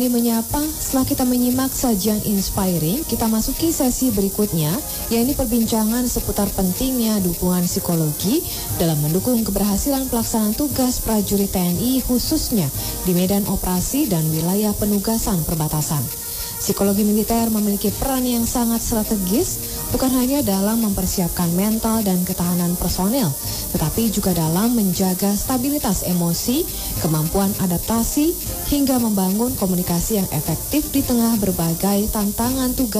Menyapa, setelah kita menyimak sajian inspiring, kita masuki sesi berikutnya, yaitu perbincangan seputar pentingnya dukungan psikologi dalam mendukung keberhasilan pelaksanaan tugas prajurit TNI khususnya di medan operasi dan wilayah penugasan perbatasan. Psikologi militer memiliki peran yang sangat strategis, bukan hanya dalam mempersiapkan mental dan ketahanan personel, tetapi juga dalam menjaga stabilitas emosi, kemampuan adaptasi, hingga membangun komunikasi yang efektif di tengah berbagai tantangan tugas